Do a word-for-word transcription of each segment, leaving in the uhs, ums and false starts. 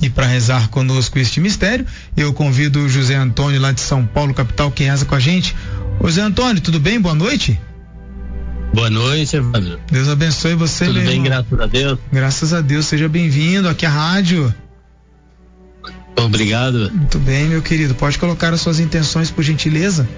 aqui para rezar conosco este mistério. Eu convido o José Antônio lá de São Paulo, capital, que reza com a gente. Ô José Antônio, tudo bem? Boa noite. Boa noite, Evandro. Deus abençoe você, Tudo meu bem, irmão. graças a Deus. Graças a Deus, seja bem-vindo aqui à rádio. Obrigado. Muito bem, meu querido. Pode colocar as suas intenções, por gentileza.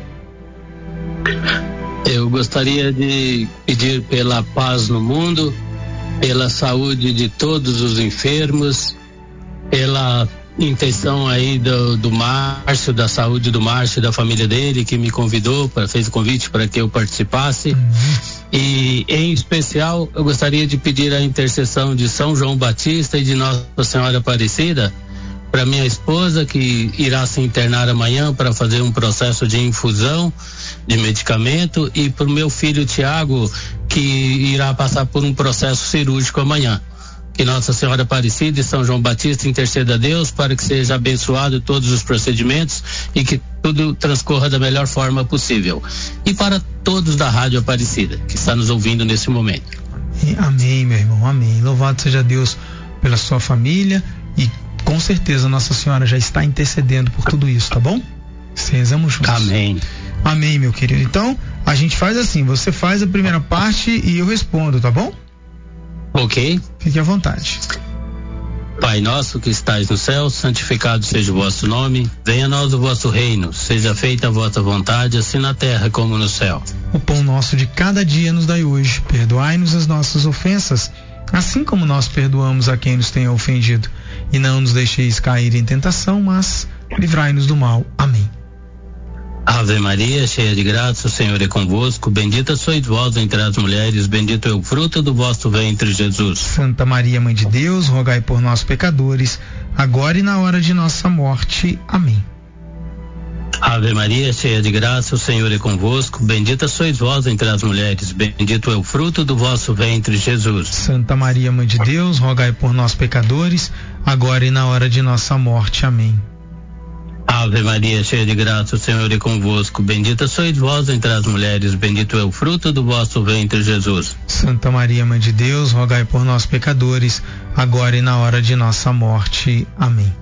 Eu gostaria de pedir pela paz no mundo, pela saúde de todos os enfermos, pela intenção aí do, do Márcio, da saúde do Márcio e da família dele, que me convidou, para, fez o convite para que eu participasse. Uhum. E, em especial, eu gostaria de pedir a intercessão de São João Batista e de Nossa Senhora Aparecida para minha esposa, que irá se internar amanhã para fazer um processo de infusão de medicamento, e para o meu filho Tiago, que irá passar por um processo cirúrgico amanhã. Que Nossa Senhora Aparecida e São João Batista interceda a Deus para que seja abençoado todos os procedimentos e que tudo transcorra da melhor forma possível. E para todos da Rádio Aparecida, que está nos ouvindo nesse momento. Amém, meu irmão, amém. Louvado seja Deus pela sua família, e com certeza Nossa Senhora já está intercedendo por tudo isso, tá bom? Rezamos juntos. Amém. Amém, meu querido. Então, a gente faz assim, você faz a primeira parte e eu respondo, tá bom? Ok. Fique à vontade. Pai nosso que estais no céu, santificado seja o vosso nome, venha a nós o vosso reino, seja feita a vossa vontade, assim na terra como no céu. O pão nosso de cada dia nos dai hoje, perdoai-nos as nossas ofensas, assim como nós perdoamos a quem nos tenha ofendido, e não nos deixeis cair em tentação, mas livrai-nos do mal. Amém. Ave Maria, cheia de graça, o Senhor é convosco, bendita sois vós entre as mulheres, bendito é o fruto do vosso ventre, Jesus. Santa Maria, Mãe de Deus, rogai por nós pecadores, agora e na hora de nossa morte. Amém. Ave Maria, cheia de graça, o Senhor é convosco, bendita sois vós entre as mulheres, bendito é o fruto do vosso ventre, Jesus. Santa Maria, Mãe de Deus, rogai por nós pecadores, agora e na hora de nossa morte. Amém. Ave Maria, cheia de graça, o Senhor é convosco, bendita sois vós entre as mulheres, bendito é o fruto do vosso ventre, Jesus. Santa Maria, Mãe de Deus, rogai por nós pecadores, agora e na hora de nossa morte. Amém.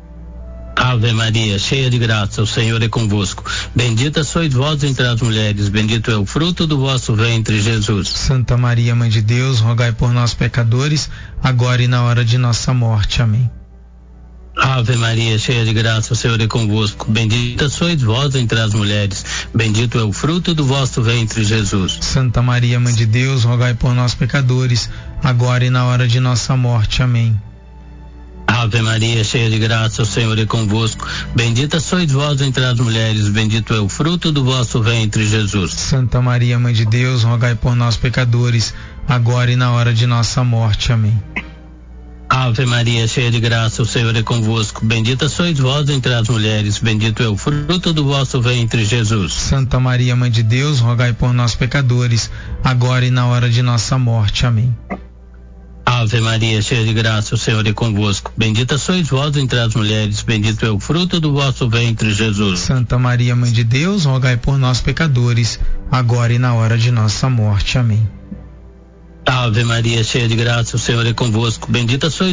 Ave Maria, cheia de graça, o Senhor é convosco, bendita sois vós entre as mulheres, bendito é o fruto do vosso ventre, Jesus. Santa Maria, Mãe de Deus, rogai por nós pecadores, agora e na hora de nossa morte. Amém. Ave Maria, cheia de graça, o Senhor é convosco, bendita sois vós entre as mulheres, bendito é o fruto do vosso ventre, Jesus. Santa Maria, Mãe de Deus, rogai por nós pecadores, agora e na hora de nossa morte. Amém. Ave Maria, cheia de graça, o Senhor é convosco, bendita sois vós entre as mulheres, bendito é o fruto do vosso ventre, Jesus. Santa Maria, Mãe de Deus, rogai por nós pecadores, agora e na hora de nossa morte. Amém. Ave Maria, cheia de graça, o Senhor é convosco, bendita sois vós entre as mulheres, bendito é o fruto do vosso ventre, Jesus. Santa Maria, Mãe de Deus, rogai por nós pecadores, agora e na hora de nossa morte. Amém. Ave Maria, cheia de graça, o Senhor é convosco, bendita sois vós entre as mulheres, bendito é o fruto do vosso ventre, Jesus. Santa Maria, Mãe de Deus, rogai por nós pecadores, agora e na hora de nossa morte. Amém. Ave Maria, cheia de graça, o Senhor é convosco, bendita sois